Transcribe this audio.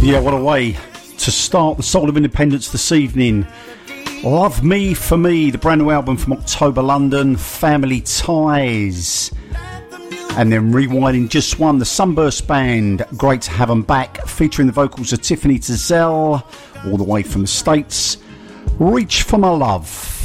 Yeah, what a way to start the Soul of Independence this evening. Love Me For Me, the brand new album from October London, Family Ties. And then rewinding just one, the Sunburst Band, great to have them back, featuring the vocals of Tiffany Tazell, all the way from the States. Reach For My Love.